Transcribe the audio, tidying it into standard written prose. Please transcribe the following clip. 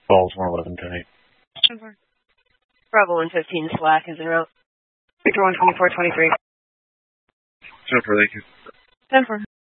Baltimore 11-10-8. 10-4. Bravo 115 Slack is en route. Victor 124-23. 10-4, thank you. 10-4.